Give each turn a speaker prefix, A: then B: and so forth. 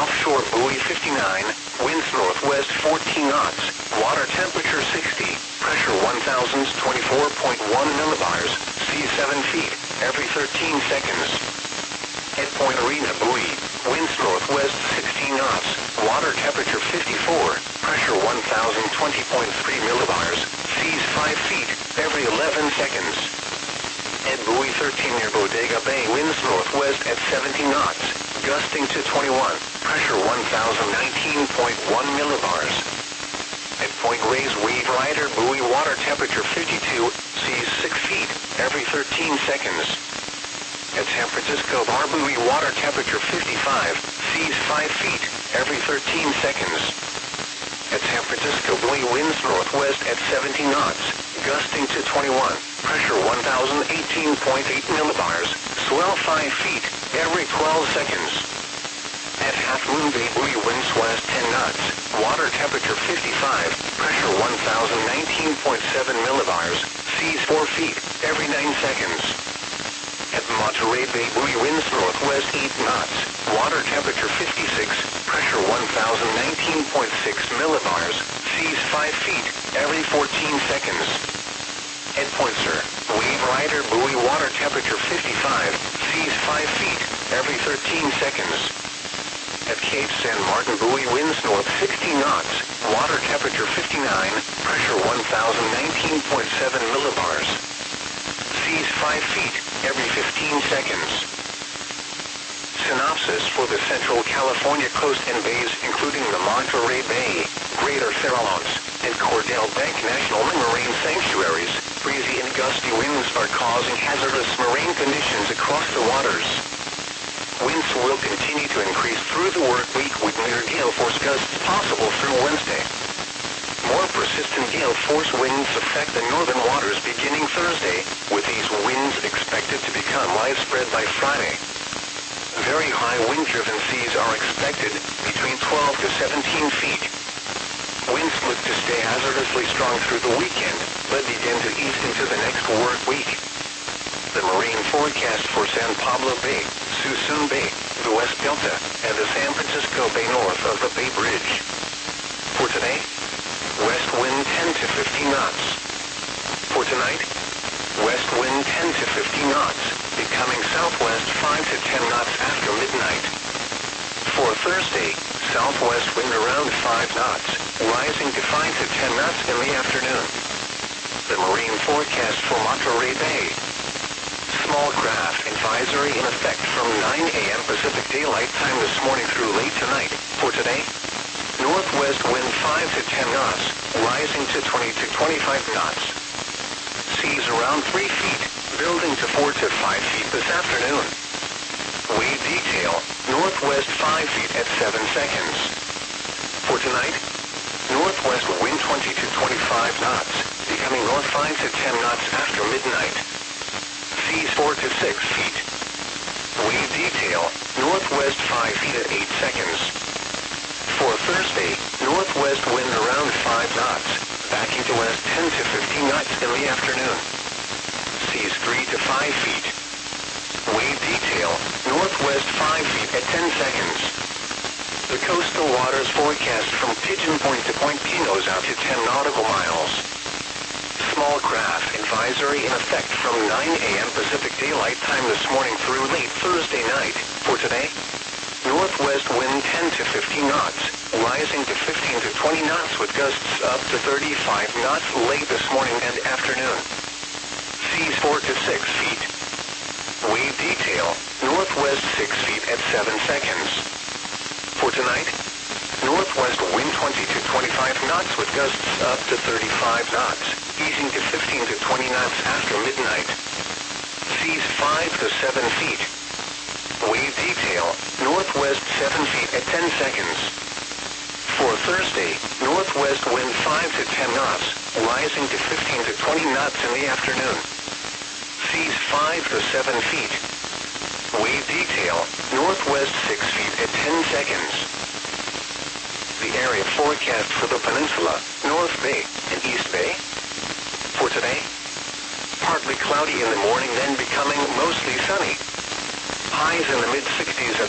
A: South Shore buoy 59, winds northwest 14 knots, water temperature 60, pressure 1024.1 millibars, sea 7 feet, every 13 seconds. Head Point Arena buoy, winds northwest 16 knots, water temperature 54, pressure 1020.3 millibars, seas 5 feet, every 11 seconds. Head Buoy 13 near Bodega Bay, winds northwest at 17 knots, gusting to 21, pressure 1019.1 millibars. At Point Reyes Wave Rider buoy, water temperature 52, seas 6 feet, every 13 seconds. At San Francisco Bar buoy, water temperature 55, seas 5 feet, every 13 seconds. At San Francisco buoy, winds northwest at 17 knots, gusting to 21, pressure 1018.8 millibars, swell 5 feet, every 12 seconds. At Half Moon Bay buoy, winds west 10 knots, water temperature 55, pressure 1019.7 millibars, seas 4 feet, every 9 seconds. At Monterey Bay buoy, winds northwest 8 knots, water temperature 56, pressure 1019.6 millibars, seas 5 feet, every 14 seconds. At Point Sur, Wave Rider buoy, water temperature 55, seas 5 feet, every 13 seconds. At Cape San Martin buoy, winds north 60 knots, water temperature 59, pressure 1019.7 millibars. Seas 5 feet, every 15 seconds. Synopsis for the Central California coast and bays, including the Monterey Bay, Greater Farallones, and Cordell Bank National Marine Sanctuaries, breezy and gusty winds are causing hazardous marine conditions across the waters. Winds will continue to increase through the work week with near gale force gusts possible through Wednesday. More persistent gale force winds affect the northern waters beginning Thursday, with these winds expected to become widespread by Friday. Very high wind-driven seas are expected, between 12 to 17 feet. Winds look to stay hazardously strong through the weekend, but begin to ease into the next work week. The marine forecast for San Pablo Bay, Suisun Bay, the West Delta, and the San Francisco Bay north of the Bay Bridge. For today, west wind 10 to 15 knots. For tonight, west wind 10 to 15 knots, becoming southwest 5 to 10 knots after midnight. For Thursday, southwest wind around 5 knots, rising to 5 to 10 knots in the afternoon. The marine forecast for Monterey Bay. Small craft advisory in effect from 9 a.m. Pacific Daylight Time this morning through late tonight. For today, northwest wind 5 to 10 knots, rising to 20 to 25 knots. Seas around 3 feet, building to 4 to 5 feet this afternoon. Wave detail, northwest 5 feet at 7 seconds. For tonight, northwest wind 20 to 25 knots, becoming north 5 to 10 knots after midnight. Seas 4 to 6 feet. Wave detail, northwest 5 feet at 8 seconds. For Thursday, northwest wind around 5 knots, backing to west 10 to 15 knots in the afternoon. Seas 3 to 5 feet. Wave detail, northwest 5 feet at 10 seconds. The coastal waters forecast from Pigeon Point to Point Pinos out to 10 nautical miles. Small craft advisory in effect from 9 a.m. Pacific Daylight Time this morning through late Thursday night. For today, northwest wind 10 to 15 knots, rising to 15 to 20 knots with gusts up to 35 knots late this morning and afternoon. Seas 4 to 6 feet. Wave detail, northwest 6 feet at 7 seconds. For tonight, northwest wind 20 to 25 knots with gusts up to 35 knots, easing to 15 to 20 knots after midnight. Seas 5 to 7 feet. Wave detail, northwest 7 feet at 10 seconds. For Thursday, northwest wind 5 to 10 knots, rising to 15 to 20 knots in the afternoon. Seas 5 to 7 feet. Wave detail, northwest 6 feet at 10 seconds. The area forecast for the peninsula, North Bay and East Bay. For today, partly cloudy in the morning, then becoming mostly sunny. Highs in the mid-60s at